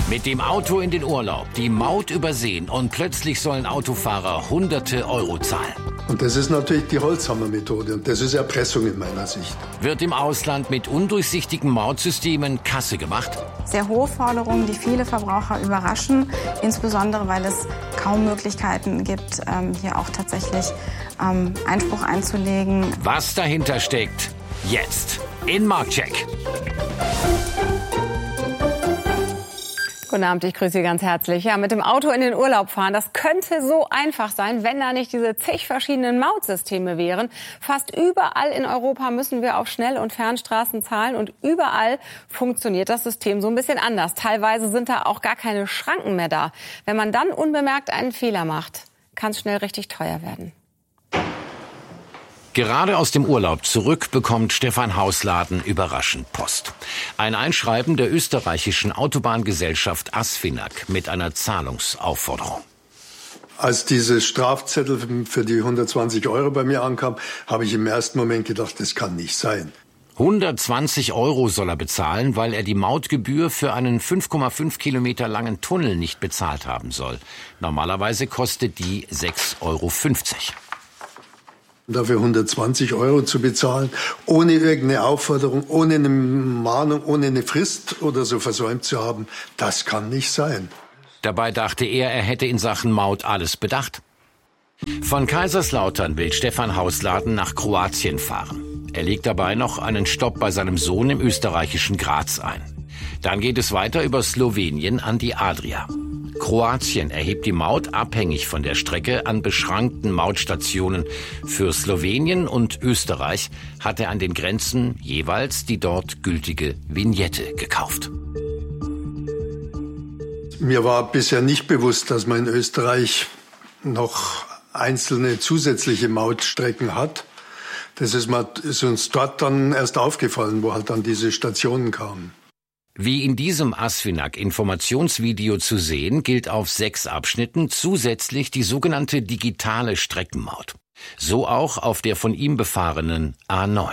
Mit dem Auto in den Urlaub, die Maut übersehen und plötzlich sollen Autofahrer Hunderte Euro zahlen. Und das ist natürlich die Holzhammer-Methode und das ist Erpressung in meiner Sicht. Wird im Ausland mit undurchsichtigen Mautsystemen Kasse gemacht? Sehr hohe Forderungen, die viele Verbraucher überraschen, insbesondere weil es kaum Möglichkeiten gibt, hier auch tatsächlich Einspruch einzulegen. Was dahinter steckt, jetzt in Marktcheck. Guten Abend, ich grüße Sie ganz herzlich. Ja, mit dem Auto in den Urlaub fahren, das könnte so einfach sein, wenn da nicht diese zig verschiedenen Mautsysteme wären. Fast überall in Europa müssen wir auf Schnell- und Fernstraßen zahlen und überall funktioniert das System so ein bisschen anders. Teilweise sind da auch gar keine Schranken mehr da. Wenn man dann unbemerkt einen Fehler macht, kann es schnell richtig teuer werden. Gerade aus dem Urlaub zurück bekommt Stefan Hausladen überraschend Post. Ein Einschreiben der österreichischen Autobahngesellschaft ASFINAG mit einer Zahlungsaufforderung. Als diese Strafzettel für die 120 Euro bei mir ankam, habe ich im ersten Moment gedacht, das kann nicht sein. 120 Euro soll er bezahlen, weil er die Mautgebühr für einen 5,5 Kilometer langen Tunnel nicht bezahlt haben soll. Normalerweise kostet die 6,50 Euro. Dafür 120 Euro zu bezahlen, ohne irgendeine Aufforderung, ohne eine Mahnung, ohne eine Frist oder so versäumt zu haben, das kann nicht sein. Dabei dachte er hätte in Sachen Maut alles bedacht. Von Kaiserslautern will Stefan Hausladen nach Kroatien fahren. Er legt dabei noch einen Stopp bei seinem Sohn im österreichischen Graz ein. Dann geht es weiter über Slowenien an die Adria. Kroatien erhebt die Maut abhängig von der Strecke an beschränkten Mautstationen. Für Slowenien und Österreich hat er an den Grenzen jeweils die dort gültige Vignette gekauft. Mir war bisher nicht bewusst, dass man in Österreich noch einzelne zusätzliche Mautstrecken hat. Das ist uns dort dann erst aufgefallen, wo halt dann diese Stationen kamen. Wie in diesem ASFINAG-Informationsvideo zu sehen, gilt auf 6 Abschnitten zusätzlich die sogenannte digitale Streckenmaut. So auch auf der von ihm befahrenen A9.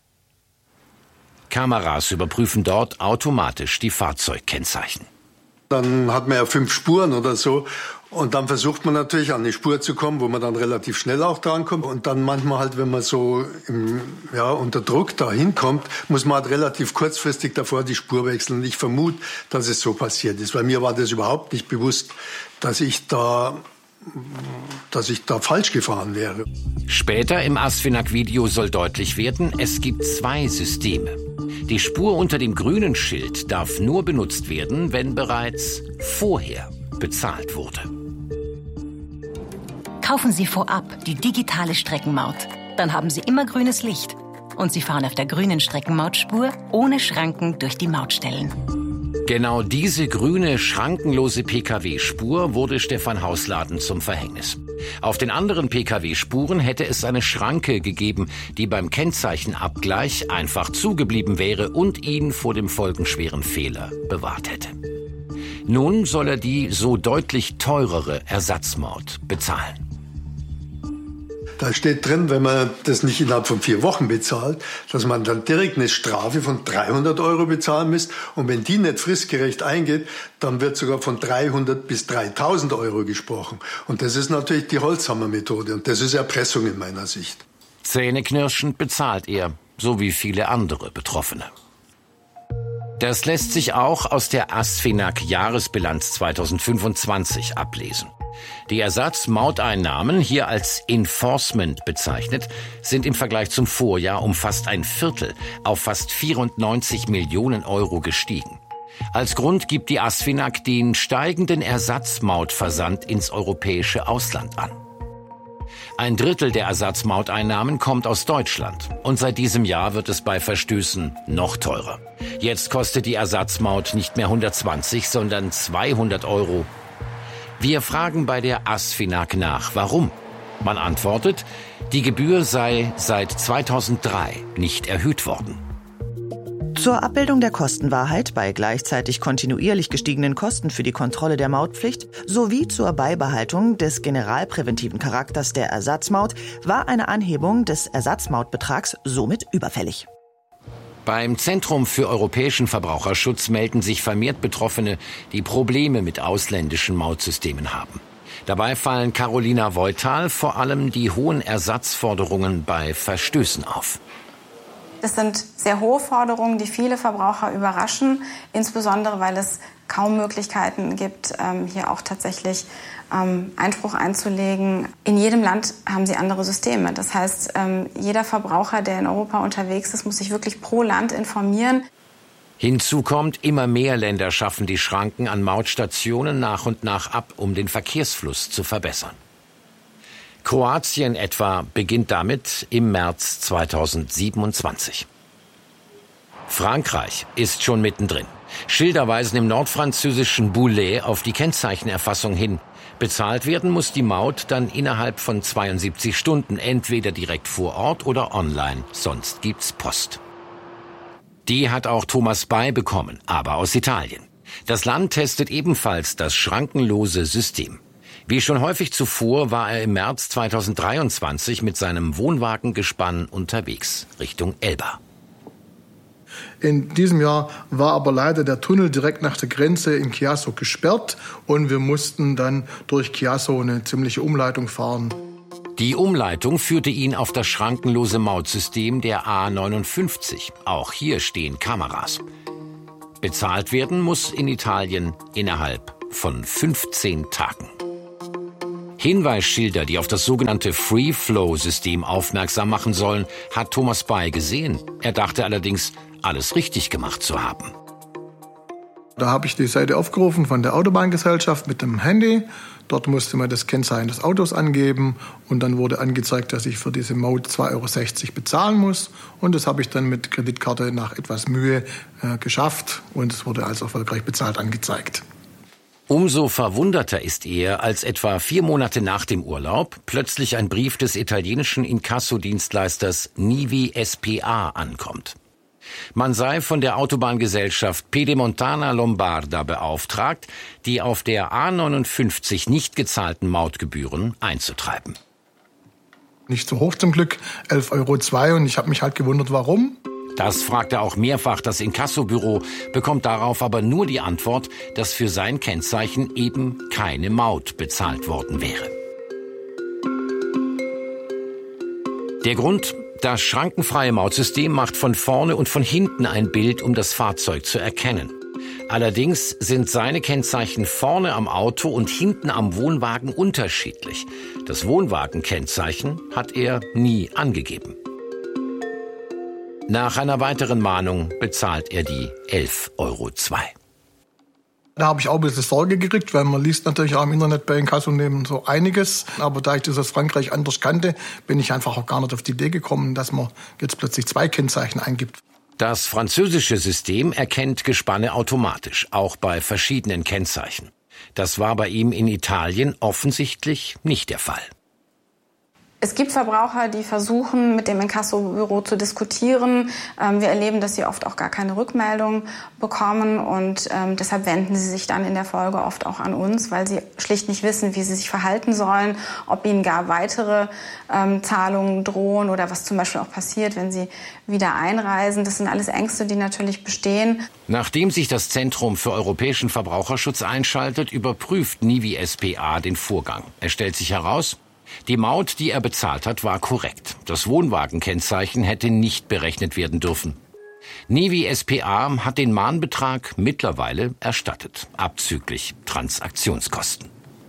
Kameras überprüfen dort automatisch die Fahrzeugkennzeichen. Dann hat man ja 5 Spuren oder so. Und dann versucht man natürlich an eine Spur zu kommen, wo man dann relativ schnell auch drankommt. Und dann manchmal halt, wenn man so unter Druck da hinkommt, muss man halt relativ kurzfristig davor die Spur wechseln. Und ich vermute, dass es so passiert ist. Weil mir war das überhaupt nicht bewusst, dass ich da falsch gefahren wäre. Später im ASFINAG-Video soll deutlich werden, es gibt 2 Systeme. Die Spur unter dem grünen Schild darf nur benutzt werden, wenn bereits vorher bezahlt wurde. Kaufen Sie vorab die digitale Streckenmaut. Dann haben Sie immer grünes Licht. Und Sie fahren auf der grünen Streckenmautspur ohne Schranken durch die Mautstellen. Genau diese grüne, schrankenlose Pkw-Spur wurde Stefan Hausladen zum Verhängnis. Auf den anderen Pkw-Spuren hätte es eine Schranke gegeben, die beim Kennzeichenabgleich einfach zugeblieben wäre und ihn vor dem folgenschweren Fehler bewahrt hätte. Nun soll er die so deutlich teurere Ersatzmaut bezahlen. Da steht drin, wenn man das nicht innerhalb von 4 Wochen bezahlt, dass man dann direkt eine Strafe von 300 Euro bezahlen müsste. Und wenn die nicht fristgerecht eingeht, dann wird sogar von 300 bis 3.000 Euro gesprochen. Und das ist natürlich die Holzhammer-Methode. Und das ist Erpressung in meiner Sicht. Zähneknirschend bezahlt er, so wie viele andere Betroffene. Das lässt sich auch aus der ASFINAG-Jahresbilanz 2025 ablesen. Die Ersatzmauteinnahmen, hier als Enforcement bezeichnet, sind im Vergleich zum Vorjahr um fast ein Viertel auf fast 94 Millionen Euro gestiegen. Als Grund gibt die ASFINAG den steigenden Ersatzmautversand ins europäische Ausland an. Ein Drittel der Ersatzmauteinnahmen kommt aus Deutschland. Und seit diesem Jahr wird es bei Verstößen noch teurer. Jetzt kostet die Ersatzmaut nicht mehr 120, sondern 200 Euro. Wir fragen bei der ASFINAG nach, warum. Man antwortet, die Gebühr sei seit 2003 nicht erhöht worden. Zur Abbildung der Kostenwahrheit bei gleichzeitig kontinuierlich gestiegenen Kosten für die Kontrolle der Mautpflicht sowie zur Beibehaltung des generalpräventiven Charakters der Ersatzmaut war eine Anhebung des Ersatzmautbetrags somit überfällig. Beim Zentrum für europäischen Verbraucherschutz melden sich vermehrt Betroffene, die Probleme mit ausländischen Mautsystemen haben. Dabei fallen Carolina Voital vor allem die hohen Ersatzforderungen bei Verstößen auf. Das sind sehr hohe Forderungen, die viele Verbraucher überraschen, insbesondere weil es kaum Möglichkeiten gibt, hier auch tatsächlich Einspruch einzulegen. In jedem Land haben sie andere Systeme. Das heißt, jeder Verbraucher, der in Europa unterwegs ist, muss sich wirklich pro Land informieren. Hinzu kommt, immer mehr Länder schaffen die Schranken an Mautstationen nach und nach ab, um den Verkehrsfluss zu verbessern. Kroatien etwa beginnt damit im März 2027. Frankreich ist schon mittendrin. Schilder weisen im nordfranzösischen Boulay auf die Kennzeichenerfassung hin. Bezahlt werden muss die Maut dann innerhalb von 72 Stunden, entweder direkt vor Ort oder online, sonst gibt's Post. Die hat auch Thomas Bay bekommen, aber aus Italien. Das Land testet ebenfalls das schrankenlose System. Wie schon häufig zuvor war er im März 2023 mit seinem Wohnwagengespann unterwegs, Richtung Elba. In diesem Jahr war aber leider der Tunnel direkt nach der Grenze in Chiasso gesperrt und wir mussten dann durch Chiasso eine ziemliche Umleitung fahren. Die Umleitung führte ihn auf das schrankenlose Mautsystem der A59. Auch hier stehen Kameras. Bezahlt werden muss in Italien innerhalb von 15 Tagen. Hinweisschilder, die auf das sogenannte Free-Flow-System aufmerksam machen sollen, hat Thomas Bay gesehen. Er dachte allerdings, alles richtig gemacht zu haben. Da habe ich die Seite aufgerufen von der Autobahngesellschaft mit dem Handy. Dort musste man das Kennzeichen des Autos angeben und dann wurde angezeigt, dass ich für diese Maut 2,60 € bezahlen muss. Und das habe ich dann mit Kreditkarte nach etwas Mühe geschafft und es wurde als erfolgreich bezahlt angezeigt. Umso verwunderter ist er, als etwa 4 Monate nach dem Urlaub plötzlich ein Brief des italienischen Inkassodienstleisters Nivi SpA ankommt. Man sei von der Autobahngesellschaft Pedemontana Lombarda beauftragt, die auf der A59 nicht gezahlten Mautgebühren einzutreiben. Nicht so hoch zum Glück, 11,02 € und ich habe mich halt gewundert, warum. Das fragt er auch mehrfach das Inkassobüro, bekommt darauf aber nur die Antwort, dass für sein Kennzeichen eben keine Maut bezahlt worden wäre. Der Grund? Das schrankenfreie Mautsystem macht von vorne und von hinten ein Bild, um das Fahrzeug zu erkennen. Allerdings sind seine Kennzeichen vorne am Auto und hinten am Wohnwagen unterschiedlich. Das Wohnwagenkennzeichen hat er nie angegeben. Nach einer weiteren Mahnung bezahlt er die 11,02 €. Da habe ich auch ein bisschen Sorge gekriegt, weil man liest natürlich auch im Internet bei Inkassounternehmen so einiges. Aber da ich das aus Frankreich anders kannte, bin ich einfach auch gar nicht auf die Idee gekommen, dass man jetzt plötzlich 2 Kennzeichen eingibt. Das französische System erkennt Gespanne automatisch, auch bei verschiedenen Kennzeichen. Das war bei ihm in Italien offensichtlich nicht der Fall. Es gibt Verbraucher, die versuchen, mit dem Inkassobüro zu diskutieren. Wir erleben, dass sie oft auch gar keine Rückmeldung bekommen und deshalb wenden sie sich dann in der Folge oft auch an uns, weil sie schlicht nicht wissen, wie sie sich verhalten sollen, ob ihnen gar weitere Zahlungen drohen oder was zum Beispiel auch passiert, wenn sie wieder einreisen. Das sind alles Ängste, die natürlich bestehen. Nachdem sich das Zentrum für europäischen Verbraucherschutz einschaltet, überprüft Nivi SpA den Vorgang. Es stellt sich heraus, die Maut, die er bezahlt hat, war korrekt. Das Wohnwagenkennzeichen hätte nicht berechnet werden dürfen. Nivi SpA hat den Mahnbetrag mittlerweile erstattet, abzüglich Transaktionskosten.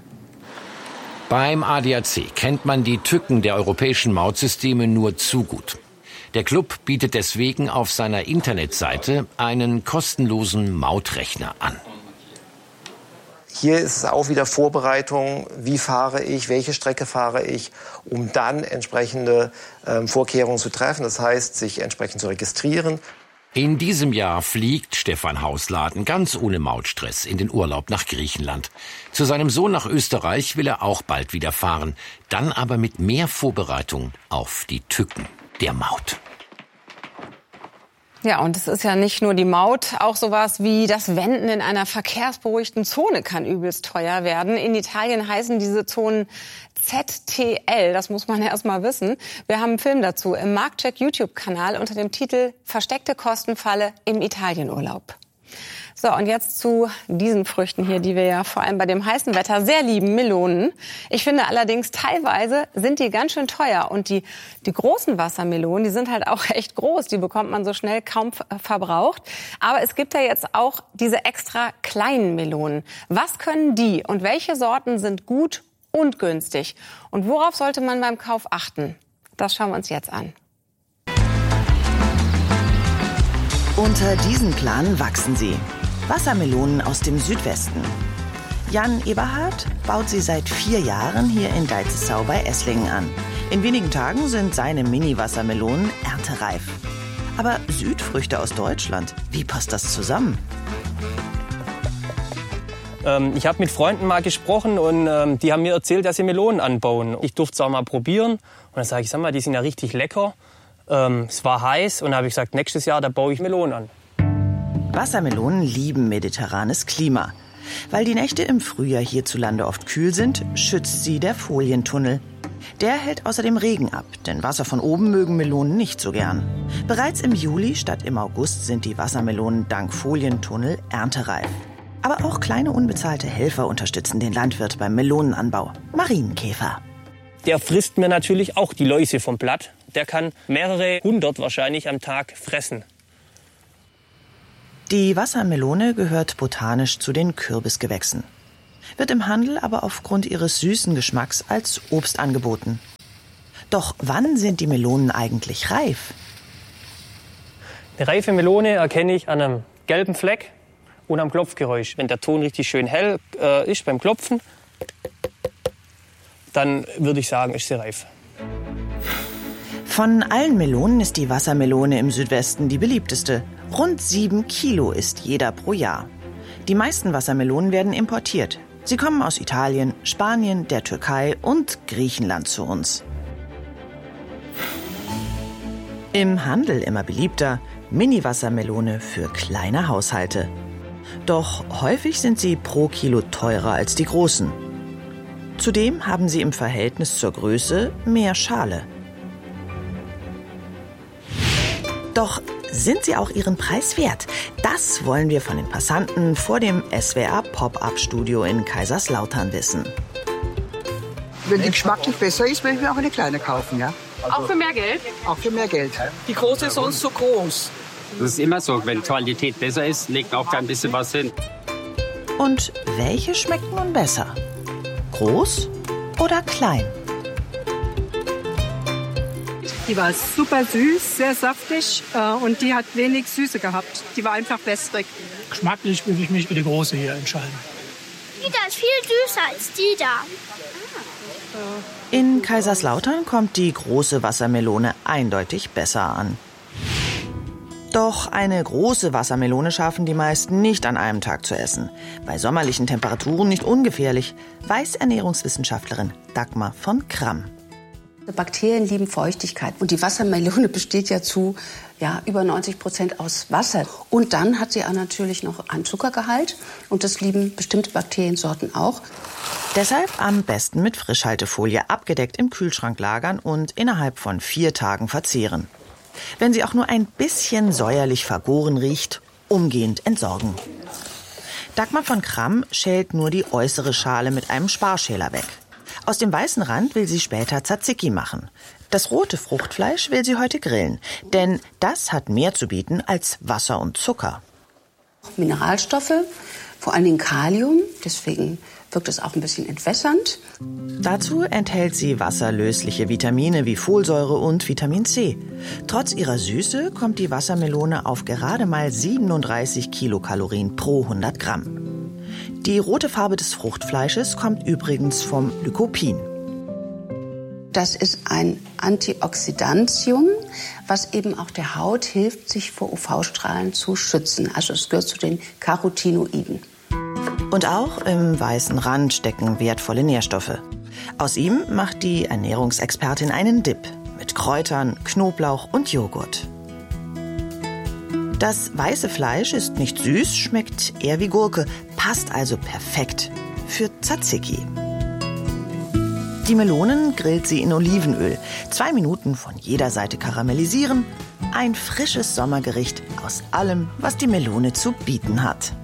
Beim ADAC kennt man die Tücken der europäischen Mautsysteme nur zu gut. Der Club bietet deswegen auf seiner Internetseite einen kostenlosen Mautrechner an. Hier ist es auch wieder Vorbereitung, wie fahre ich, welche Strecke fahre ich, um dann entsprechende Vorkehrungen zu treffen. Das heißt, sich entsprechend zu registrieren. In diesem Jahr fliegt Stefan Hausladen ganz ohne Mautstress in den Urlaub nach Griechenland. Zu seinem Sohn nach Österreich will er auch bald wieder fahren, dann aber mit mehr Vorbereitung auf die Tücken der Maut. Ja, und es ist ja nicht nur die Maut, auch sowas wie das Wenden in einer verkehrsberuhigten Zone kann übelst teuer werden. In Italien heißen diese Zonen ZTL, das muss man erst mal wissen. Wir haben einen Film dazu im Marktcheck YouTube-Kanal unter dem Titel Versteckte Kostenfalle im Italienurlaub. So, und jetzt zu diesen Früchten hier, die wir ja vor allem bei dem heißen Wetter sehr lieben, Melonen. Ich finde allerdings, teilweise sind die ganz schön teuer. Und die großen Wassermelonen, die sind halt auch echt groß. Die bekommt man so schnell kaum verbraucht. Aber es gibt ja jetzt auch diese extra kleinen Melonen. Was können die und welche Sorten sind gut und günstig? Und worauf sollte man beim Kauf achten? Das schauen wir uns jetzt an. Unter diesen Planen wachsen sie. Wassermelonen aus dem Südwesten. Jan Eberhard baut sie seit 4 Jahren hier in Deizisau bei Esslingen an. In wenigen Tagen sind seine Mini-Wassermelonen erntereif. Aber Südfrüchte aus Deutschland, wie passt das zusammen? Ich habe mit Freunden mal gesprochen und die haben mir erzählt, dass sie Melonen anbauen. Ich durfte es auch mal probieren und dann sage ich, sag mal, die sind ja richtig lecker. Es war heiß und dann habe ich gesagt, nächstes Jahr da baue ich Melonen an. Wassermelonen lieben mediterranes Klima. Weil die Nächte im Frühjahr hierzulande oft kühl sind, schützt sie der Folientunnel. Der hält außerdem Regen ab, denn Wasser von oben mögen Melonen nicht so gern. Bereits im Juli statt im August sind die Wassermelonen dank Folientunnel erntereif. Aber auch kleine unbezahlte Helfer unterstützen den Landwirt beim Melonenanbau. Marienkäfer. Der frisst mir natürlich auch die Läuse vom Blatt. Der kann mehrere 100 wahrscheinlich am Tag fressen. Die Wassermelone gehört botanisch zu den Kürbisgewächsen. Wird im Handel aber aufgrund ihres süßen Geschmacks als Obst angeboten. Doch wann sind die Melonen eigentlich reif? Eine reife Melone erkenne ich an einem gelben Fleck und am Klopfgeräusch. Wenn der Ton richtig schön hell ist beim Klopfen, dann würde ich sagen, ist sie reif. Von allen Melonen ist die Wassermelone im Südwesten die beliebteste. Rund 7 Kilo isst jeder pro Jahr. Die meisten Wassermelonen werden importiert. Sie kommen aus Italien, Spanien, der Türkei und Griechenland zu uns. Im Handel immer beliebter, Mini-Wassermelone für kleine Haushalte. Doch häufig sind sie pro Kilo teurer als die großen. Zudem haben sie im Verhältnis zur Größe mehr Schale. Doch sind sie auch ihren Preis wert? Das wollen wir von den Passanten vor dem SWR Pop-Up-Studio in Kaiserslautern wissen. Wenn die geschmacklich besser ist, will ich mir auch eine kleine kaufen, ja. Auch für mehr Geld? Auch für mehr Geld. Die große ist sonst so groß. Das ist immer so, wenn Qualität besser ist, legt auch da ein bisschen was hin. Und welche schmeckt nun besser? Groß oder klein? Die war super süß, sehr saftig und die hat wenig Süße gehabt. Die war einfach wässrig. Geschmacklich würde ich mich für die große hier entscheiden. Die da ist viel süßer als die da. In Kaiserslautern kommt die große Wassermelone eindeutig besser an. Doch eine große Wassermelone schaffen die meisten nicht an einem Tag zu essen. Bei sommerlichen Temperaturen nicht ungefährlich, weiß Ernährungswissenschaftlerin Dagmar von Kramm. Bakterien lieben Feuchtigkeit und die Wassermelone besteht ja zu über 90% aus Wasser. Und dann hat sie auch natürlich noch einen Zuckergehalt und das lieben bestimmte Bakteriensorten auch. Deshalb am besten mit Frischhaltefolie abgedeckt im Kühlschrank lagern und innerhalb von 4 Tagen verzehren. Wenn sie auch nur ein bisschen säuerlich vergoren riecht, umgehend entsorgen. Dagmar von Kramm schält nur die äußere Schale mit einem Sparschäler weg. Aus dem weißen Rand will sie später Tzatziki machen. Das rote Fruchtfleisch will sie heute grillen, denn das hat mehr zu bieten als Wasser und Zucker. Mineralstoffe, vor allen Dingen Kalium, deswegen wirkt es auch ein bisschen entwässernd. Dazu enthält sie wasserlösliche Vitamine wie Folsäure und Vitamin C. Trotz ihrer Süße kommt die Wassermelone auf gerade mal 37 Kilokalorien pro 100 Gramm. Die rote Farbe des Fruchtfleisches kommt übrigens vom Lycopin. Das ist ein Antioxidantium, was eben auch der Haut hilft, sich vor UV-Strahlen zu schützen. Also es gehört zu den Carotinoiden. Und auch im weißen Rand stecken wertvolle Nährstoffe. Aus ihm macht die Ernährungsexpertin einen Dip mit Kräutern, Knoblauch und Joghurt. Das weiße Fleisch ist nicht süß, schmeckt eher wie Gurke, passt also perfekt für Tzatziki. Die Melonen grillt sie in Olivenöl. 2 Minuten von jeder Seite karamellisieren. Ein frisches Sommergericht aus allem, was die Melone zu bieten hat.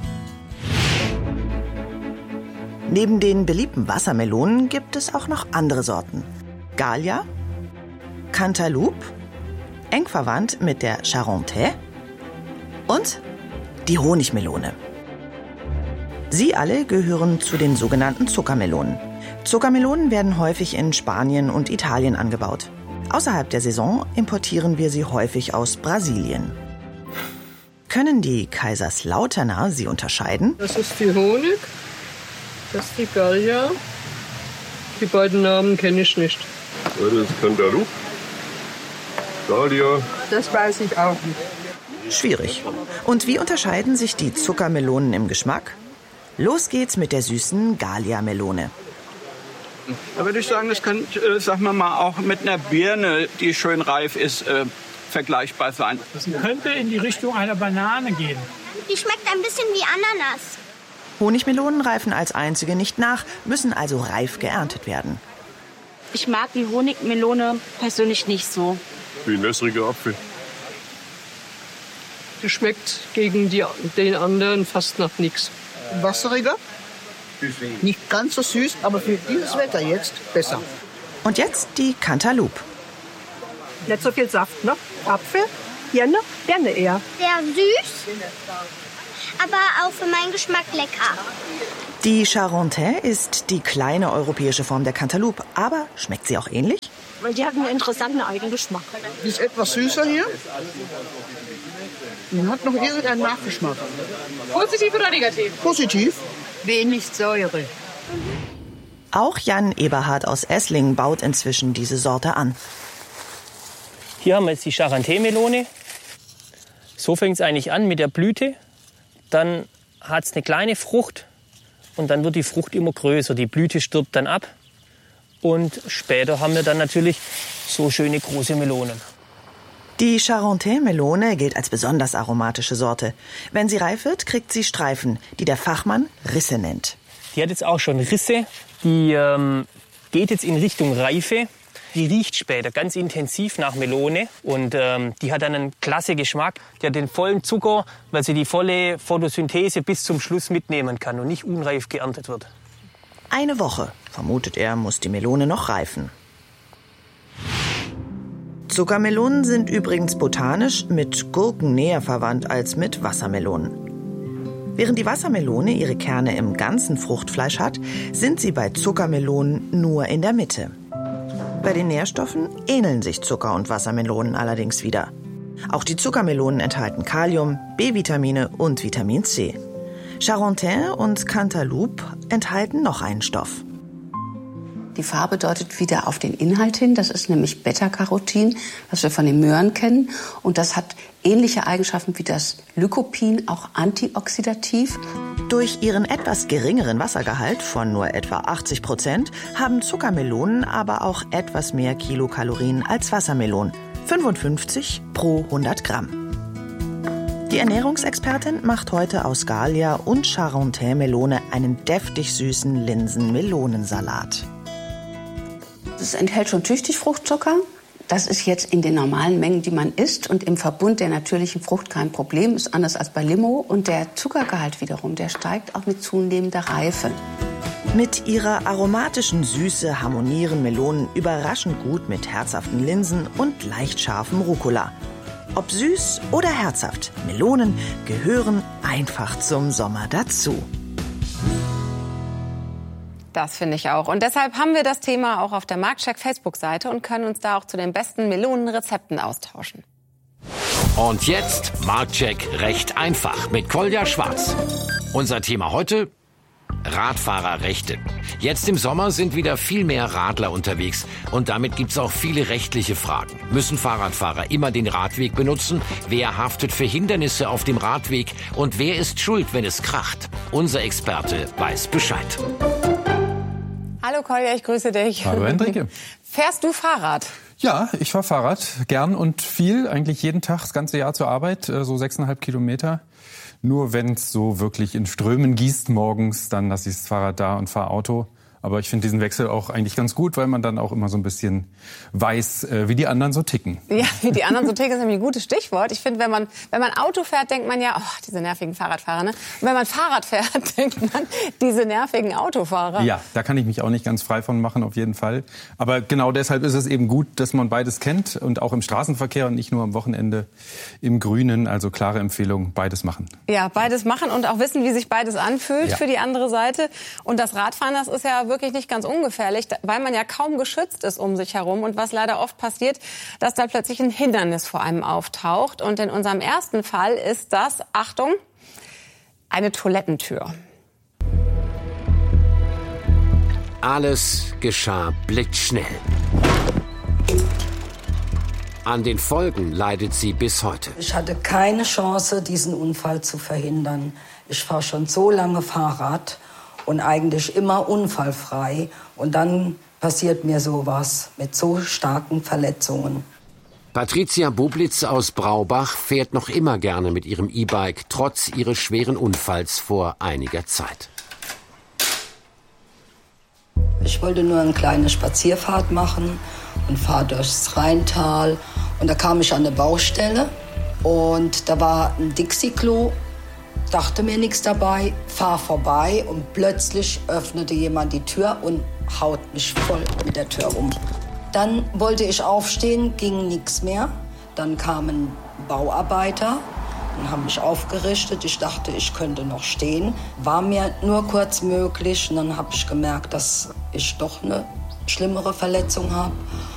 Neben den beliebten Wassermelonen gibt es auch noch andere Sorten. Gallia, Cantaloupe, eng verwandt mit der Charentais und die Honigmelone. Sie alle gehören zu den sogenannten Zuckermelonen. Zuckermelonen werden häufig in Spanien und Italien angebaut. Außerhalb der Saison importieren wir sie häufig aus Brasilien. Können die Kaiserslauterner sie unterscheiden? Das ist die Honig, das ist die Gallia. Die beiden Namen kenne ich nicht. Das ist Cantaloupe, Gallia. Das weiß ich auch nicht. Schwierig. Und wie unterscheiden sich die Zuckermelonen im Geschmack? Los geht's mit der süßen Gallia-Melone. Da würde ich sagen, das könnte, sagen wir mal, auch mit einer Birne, die schön reif ist, vergleichbar sein. Das könnte in die Richtung einer Banane gehen. Die schmeckt ein bisschen wie Ananas. Honigmelonen reifen als einzige nicht nach, müssen also reif geerntet werden. Ich mag die Honigmelone persönlich nicht so. Wie ein wässriger Apfel. Die schmeckt gegen den anderen fast nach nichts. Wasseriger? Nicht ganz so süß, aber für dieses Wetter jetzt besser. Und jetzt die Cantaloupe. Nicht so viel Saft, ne? Apfel, Birne eher. Sehr süß, aber auch für meinen Geschmack lecker. Die Charentais ist die kleine europäische Form der Cantaloupe. Aber schmeckt sie auch ähnlich? Weil die hat einen interessanten Eigengeschmack. Die ist etwas süßer hier. Und hat noch irgendeinen Nachgeschmack. Positiv oder negativ? Positiv. Wenig Säure. Auch Jan Eberhard aus Esslingen baut inzwischen diese Sorte an. Hier haben wir jetzt die Charentais-Melone. So fängt es eigentlich an mit der Blüte. Dann hat es eine kleine Frucht und dann wird die Frucht immer größer. Die Blüte stirbt dann ab und später haben wir dann natürlich so schöne große Melonen. Die Charentais-Melone gilt als besonders aromatische Sorte. Wenn sie reif wird, kriegt sie Streifen, die der Fachmann Risse nennt. Die hat jetzt auch schon Risse. Die geht jetzt in Richtung Reife. Die riecht später ganz intensiv nach Melone und die hat dann einen klasse Geschmack. Die hat den vollen Zucker, weil sie die volle Photosynthese bis zum Schluss mitnehmen kann und nicht unreif geerntet wird. Eine Woche, vermutet er, muss die Melone noch reifen. Zuckermelonen sind übrigens botanisch mit Gurken näher verwandt als mit Wassermelonen. Während die Wassermelone ihre Kerne im ganzen Fruchtfleisch hat, sind sie bei Zuckermelonen nur in der Mitte. Bei den Nährstoffen ähneln sich Zucker und Wassermelonen allerdings wieder. Auch die Zuckermelonen enthalten Kalium, B-Vitamine und Vitamin C. Charentais und Cantaloupe enthalten noch einen Stoff. Die Farbe deutet wieder auf den Inhalt hin. Das ist nämlich Beta-Carotin, was wir von den Möhren kennen. Und das hat ähnliche Eigenschaften wie das Lycopin, auch antioxidativ. Durch ihren etwas geringeren Wassergehalt von nur etwa 80% haben Zuckermelonen aber auch etwas mehr Kilokalorien als Wassermelonen. 55 pro 100 Gramm. Die Ernährungsexpertin macht heute aus Gallia und Charentais-Melone einen deftig süßen Linsen-Melonensalat. Es enthält schon tüchtig Fruchtzucker. Das ist jetzt in den normalen Mengen, die man isst. Und im Verbund der natürlichen Frucht kein Problem. Ist anders als bei Limo. Und der Zuckergehalt wiederum, der steigt auch mit zunehmender Reife. Mit ihrer aromatischen Süße harmonieren Melonen überraschend gut mit herzhaften Linsen und leicht scharfem Rucola. Ob süß oder herzhaft, Melonen gehören einfach zum Sommer dazu. Das finde ich auch. Und deshalb haben wir das Thema auch auf der Marktcheck Facebook-Seite und können uns da auch zu den besten Melonenrezepten austauschen. Und jetzt Marktcheck recht einfach mit Kolja Schwarz. Unser Thema heute: Radfahrerrechte. Jetzt im Sommer sind wieder viel mehr Radler unterwegs und damit gibt's auch viele rechtliche Fragen. Müssen Fahrradfahrer immer den Radweg benutzen? Wer haftet für Hindernisse auf dem Radweg? Und wer ist schuld, wenn es kracht? Unser Experte weiß Bescheid. Hallo Kolja, ich grüße dich. Hallo Hendrike. Fährst du Fahrrad? Ja, ich fahre Fahrrad, gern und viel, eigentlich jeden Tag, das ganze Jahr zur Arbeit, so 6,5 Kilometer. Nur wenn es so wirklich in Strömen gießt morgens, dann lasse ich das Fahrrad da und fahre Auto. Aber ich finde diesen Wechsel auch eigentlich ganz gut, weil man dann auch immer so ein bisschen weiß, wie die anderen so ticken. Ja, wie die anderen so ticken, ist nämlich ein gutes Stichwort. Ich finde, wenn man Auto fährt, denkt man ja, oh, diese nervigen Fahrradfahrer. Ne? Und wenn man Fahrrad fährt, denkt man, diese nervigen Autofahrer. Ja, da kann ich mich auch nicht ganz frei von machen, auf jeden Fall. Aber genau deshalb ist es eben gut, dass man beides kennt und auch im Straßenverkehr und nicht nur am Wochenende im Grünen. Also klare Empfehlung, beides machen. Ja, beides machen und auch wissen, wie sich beides anfühlt für die andere Seite. Und das Radfahren, das ist ja wirklich nicht ganz ungefährlich, weil man ja kaum geschützt ist um sich herum. Und was leider oft passiert, dass da plötzlich ein Hindernis vor einem auftaucht. Und in unserem ersten Fall ist das, Achtung, eine Toilettentür. Alles geschah blitzschnell. An den Folgen leidet sie bis heute. Ich hatte keine Chance, diesen Unfall zu verhindern. Ich fahre schon so lange Fahrrad und eigentlich immer unfallfrei. Und dann passiert mir sowas mit so starken Verletzungen. Patricia Bublitz aus Braubach fährt noch immer gerne mit ihrem E-Bike, trotz ihres schweren Unfalls vor einiger Zeit. Ich wollte nur eine kleine Spazierfahrt machen und fahre durchs Rheintal. Und da kam ich an eine Baustelle und da war ein Dixie-Klo. Dachte mir nichts dabei, fahr vorbei und plötzlich öffnete jemand die Tür und haut mich voll mit der Tür um. Dann wollte ich aufstehen, ging nichts mehr. Dann kamen Bauarbeiter und haben mich aufgerichtet. Ich dachte, ich könnte noch stehen. War mir nur kurz möglich und dann habe ich gemerkt, dass ich doch eine schlimmere Verletzung habe.